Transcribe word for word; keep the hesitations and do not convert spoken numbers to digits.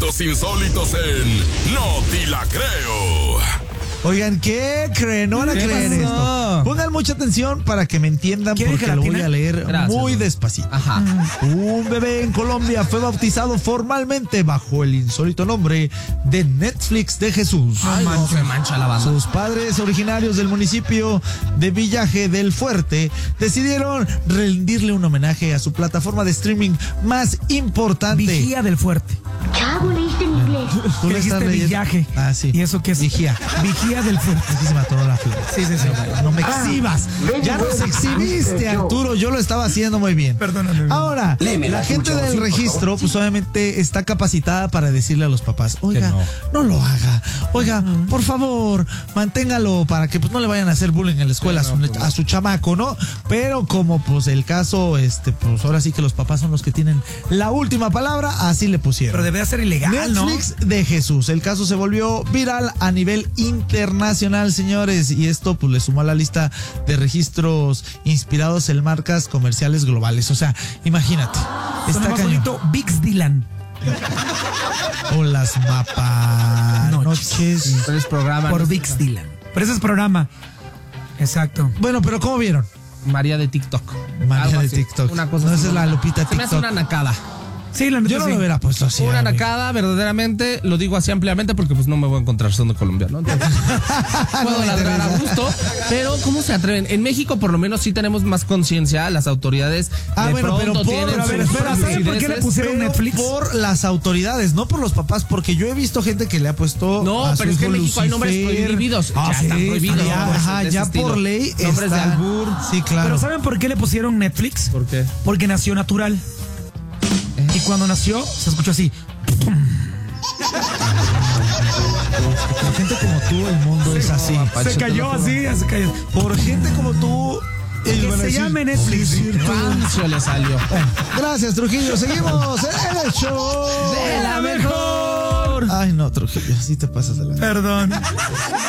Datos insólitos en No Te La Creo. Oigan, ¿qué creen? No van a creer pasó? esto. Pongan mucha atención para que me entiendan porque lo voy a leer Gracias, muy bro. despacito. Ajá. Un bebé en Colombia fue bautizado formalmente bajo el insólito nombre de Netflix de Jesús. Ay, no, se mancha la banda. Sus padres, originarios del municipio de Villaje del Fuerte, decidieron rendirle un homenaje a su plataforma de streaming más importante. Vigía del Fuerte. Chavo, leíste en inglés. Tú Que le estás dijiste leyendo. villaje. Ah, sí. ¿Y eso qué es? Vigía. Vigía del Fuerte. Aquí se me atoró la fila. Sí, sí, sí. No me exhibas. Ya nos exhibiste, Arturo. Yo lo estaba haciendo muy bien. Perdóname. Ahora, la gente del registro, pues obviamente está capacitada para decirle a los papás, oiga, no. no lo haga. Oiga, por favor, manténgalo para que pues no le vayan a hacer bullying en la escuela a su, a su chamaco, ¿no? Pero como pues el caso, este, pues ahora sí que los papás son los que tienen la última palabra, así le pusieron. Pero debería ser ilegal, ¿no? Netflix de Jesús. El caso se volvió viral a nivel internacional, señores, y esto pues le sumó a la lista de registros inspirados en marcas comerciales globales. O sea, imagínate. Suena Está más cañón. bonito Bix Dylan. O las mapas noches. Pero es programa. Por ¿no? Bix Dylan. Pero ese es programa. Exacto. Bueno, pero ¿cómo vieron? María de TikTok. María Algo de así. TikTok. Una cosa No, así. esa es la Lupita Se me hace TikTok. una nacada. Sí, la neta Yo no sí. lo hubiera puesto así. Una amigo. nacada, verdaderamente, lo digo así ampliamente porque pues no me voy a encontrar siendo colombiano. Entonces, puedo No me ladrar a interesa. gusto, pero ¿cómo se atreven? En México por lo menos sí tenemos más conciencia, las autoridades Ah, de bueno, pero pronto por- tienen pero a ver, sus espera, ¿saben por qué le lucideces. pusieron Pero Netflix? por las autoridades, no por los papás, porque yo he visto gente que le ha puesto. No, a pero su es que en hijo México hay nombres Lucifer. prohibidos. Ah, Ya sí, están prohibidos. Ya, nombres ajá, de ese ya estilo. por ley. Nombres de está- albur. Sí, claro. Pero ¿saben por qué le pusieron Netflix? ¿Por qué? Porque nació natural. Y cuando nació, se escuchó así. Por gente como tú, el mundo es así. Se cayó así, se cayó. Por gente como tú. ellos Que van a se decir, llame Netflix. "Sí, cierto". Rancio le salió. Bueno, gracias, Trujillo. Seguimos en el show De la mejor. Ay, no, Trujillo, sí te pasas de la. Perdón.